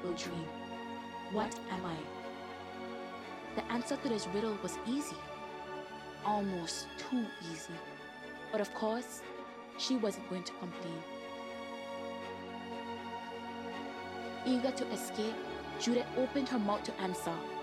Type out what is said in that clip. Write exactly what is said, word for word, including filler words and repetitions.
unstable dream. What am I? The answer to this riddle was easy. Almost too easy. But of course, she wasn't going to complain. Eager to escape, Judith opened her mouth to answer,